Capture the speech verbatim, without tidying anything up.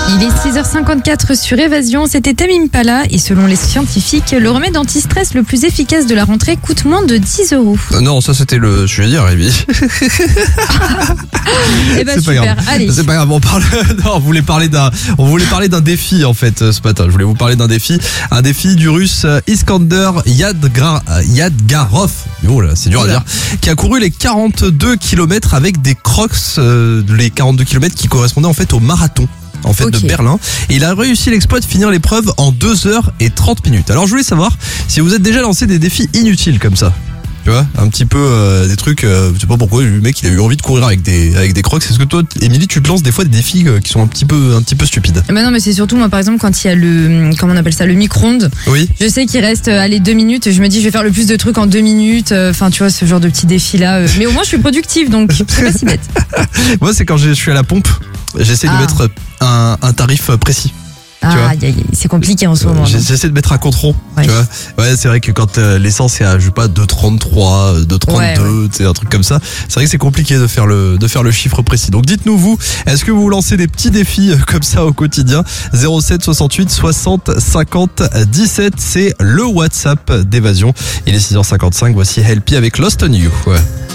Il est six heures cinquante-quatre sur Évasion, c'était Tame Impala et selon les scientifiques, le remède anti-stress le plus efficace de la rentrée coûte moins de dix euros. Euh, non, ça c'était le... Je vais dire, Rémi. Eh ben C'est pas super, grave. allez. C'est pas grave, on parle... Non, on voulait parler d'un... On voulait parler d'un défi en fait euh, ce matin. Je voulais vous parler d'un défi. Un défi du russe euh, Iskander Yadgra... euh, Yadgarov. Oh là, c'est dur à Oula. dire. Qui a couru les quarante-deux kilomètres avec des crocs, euh, les quarante-deux kilomètres qui correspondaient en fait au marathon. En fait, Ok. de Berlin. Et il a réussi l'exploit de finir l'épreuve en deux heures et trente minutes. Alors, je voulais savoir si vous êtes déjà lancé des défis inutiles comme ça. Tu vois, un petit peu euh, des trucs, euh, je sais pas pourquoi le mec il a eu envie de courir avec des avec des crocs. Est-ce que toi, Émilie, tu te lances des fois des défis euh, qui sont un petit peu un petit peu stupides? Bah non, mais c'est surtout moi par exemple quand il y a le, comment on appelle ça, le micro-ondes. Oui. Je sais qu'il reste euh, allez deux minutes. Je me dis je vais faire le plus de trucs en deux minutes. Enfin tu vois ce genre de petits défis là. euh. Mais au moins je suis productive donc c'est pas si bête. Moi, c'est quand je suis à la pompe, j'essaie de Ah. mettre un, un tarif précis. Ah, vois. aïe, aïe, c'est compliqué en ce moment. J'ai- donc. J'essaie de mettre un compte rond, Ouais. tu vois. Ouais, c'est vrai que quand euh, l'essence est à, je sais pas, deux trente-trois, deux trente-deux, Ouais, tu sais, un truc comme ça, c'est vrai que c'est compliqué de faire le de faire le chiffre précis. Donc dites-nous vous, est-ce que vous vous lancez des petits défis euh, comme ça au quotidien? zéro sept soixante-huit soixante cinquante dix-sept, c'est le WhatsApp d'Évasion. Il est six heures cinquante-cinq, voici Helpy avec Lost on You. Ouais.